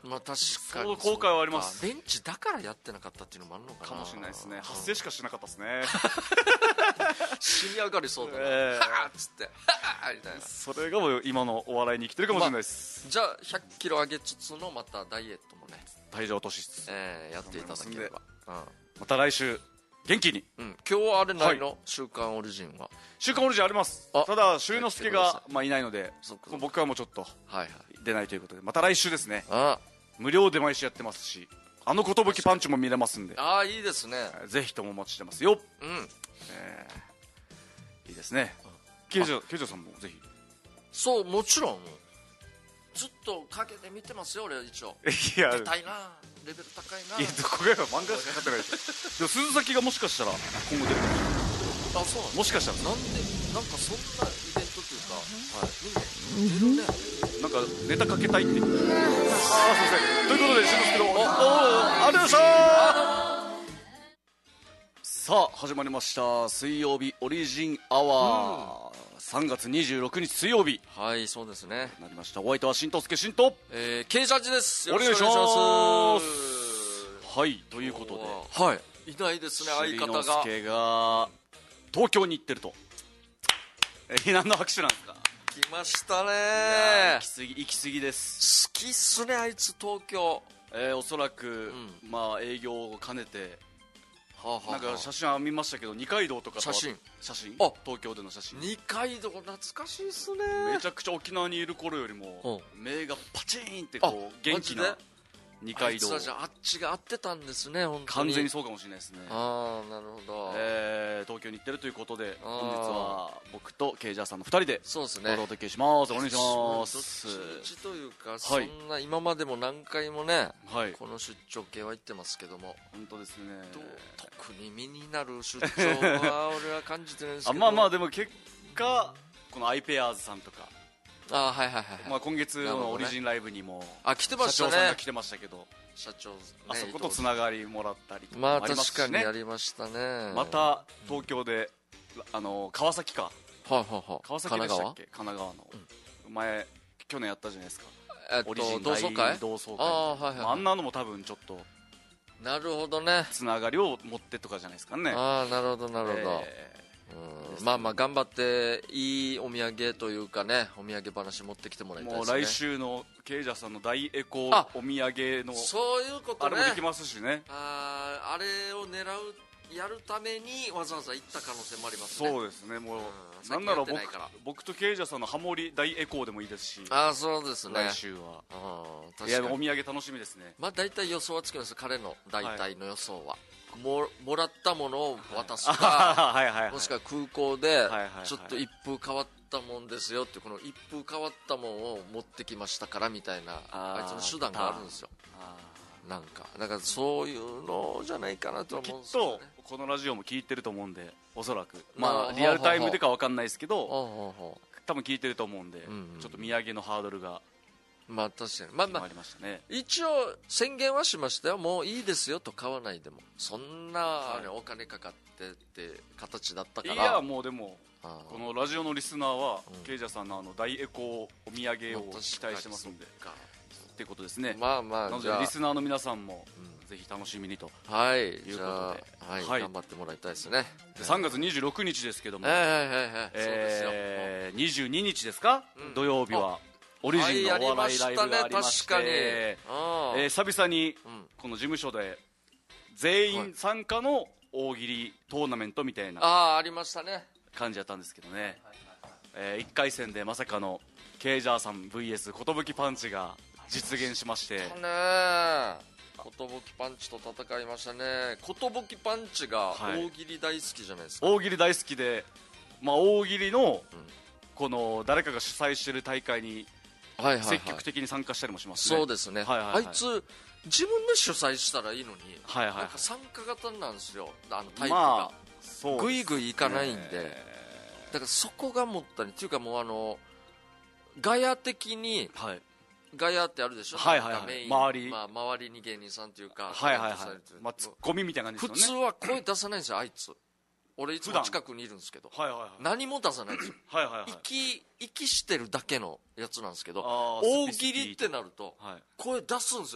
まあ確かにその後悔はあります。 ベンチだからやってなかったっていうのもあるのかな。 かもしれないですね。発声しかしなかったですね。 死に上がりそうだな、はぁっつってはぁみたいな。 それがもう今のお笑いに生きてるかもしれないです、 じゃあ100キロ上げつつのまたダイエットもね、 体重落としつつ、 やっていただければ、 また来週元気に、 今日はあれないの、週刊オリジンは。 週刊オリジンあります。ただ修之助が、いないので、僕はもうちょっと出ないということで、また来週ですね。無料で毎週やってますし、寿パンチも見れますんで、 いいですね。 ぜひともお待ちしてますよ。いいですね。ケイジャさんもぜひ。 そう、もちろんずっと陰で見てますよ俺。一応いや出たいな、レベル高いな。 いや、どこが漫画しか買ってないでしょ。でも鈴崎がもしかしたら今後出るかもしれない。 そうなんもしかしたらなんで、なんかそんなイベントというか、みんな出るね。 なんかネタかけたいって。すいません。ということで、しんのすけど、ありがとうございました。さあ始まりました、水曜日オリジンアワー、3月26日水曜日。 はい、そうですね、 なりました。お相手はしんとすけしんと K ジャッジです。 お願いします。はい、ということで、 いないですね、相方が。 しんのすけが東京に行ってると。何の拍手なんですか。 来ましたね。 行き過ぎです。 好きっすね、あいつ東京。 おそらく、営業を兼ねて、なんか写真は見ましたけど、二階堂とか。写真東京での写真。 二階堂懐かしいっすね。 めちゃくちゃ沖縄にいる頃よりも目がパチーンってこう元気な二階堂。 あっちが合ってたんですね、本当に。 完全にそうかもしれないですね。 なるほど。 東京に行ってるということで、本日は僕とケイジャーさんの2人でそうですね、 お届けします。お願いします。 どっちというか、そんな今までも何回もね、この出張系は行ってますけども、 本当ですね。 特に身になる出張は俺は感じてるんですけど。 まあでも結果このアイペアーズさんとか、今月のオリジンライブにも来てましたね。 社長さんが来てましたけど、 社長、 あそことつながりもらったりとかもありますしね。確かにやりましたね。 また東京で、川崎か、川崎でしたっけ、神奈川の、前去年やったじゃないですか、オリジン同窓会。 あんなのも多分ちょっと、 なるほどね、 つながりを持ってとかじゃないですかね。 なるほどなるほど。まあ頑張っていいお土産というかね、お土産話持ってきてもらいたいですね。 もう来週のケイジャーさんの大エコお土産のそういうことね、 あれもできますしね。 あれを狙う、やるためにわざわざ行った可能性もありますね。 そうですね。もうなんなら僕とケイジャーさんのハモリ大エコーでもいいですし。 そうですね、 来週は。 確かにお土産楽しみですね。 大体予想はつきます。彼の大体の予想は、もらったものを渡すか、もしくは空港でちょっと一風変わったもんですよって、この一風変わったもんを持ってきましたからみたいな、あいつの手段があるんですよ。なんかだからそういうのじゃないかなと思うんですよね。きっとこのラジオも聞いてると思うんで、おそらくリアルタイムでか分かんないですけど、多分聞いてると思うんで、ちょっと土産のハードルが確かに一応宣言はしましたよ。もういいですよと、買わないでも。そんなお金かかってって形だったから。 いやもうでもこのラジオのリスナーはケイジャーさんの大エコお土産を期待してますんでっていうことですね。なのでリスナーの皆さんもぜひ楽しみにということで、 頑張ってもらいたいですね。 3月26日ですけども、22日ですか、土曜日はオリジンのお笑いライブがありまして、久々にこの事務所で全員参加の大喜利トーナメントみたいなありましたね、 感じだったんですけどね、1回戦でまさかのケイジャーさん VS 寿パンチが実現しまして、寿パンチと戦いましたね。寿パンチが大喜利大好きじゃないですか。 大喜利大好きで、大喜利のこの誰かが主催してる大会に積極的に参加したりもしますね。 そうですね、あいつ自分で主催したらいいのに、なんか参加型なんですよ、タイプがぐいぐいいかないんで、だからそこがもったいないっていうか、もうガヤ的に、ガヤってあるでしょ、メイン周りに芸人さんというか、 ツッコミみたいな感じですよね。 普通は声出さないんですよ、あいつ。俺いつも近くにいるんですけど、何も出さないんですよ。息してるだけのやつなんですけど、大喜利ってなると声出すんですよ。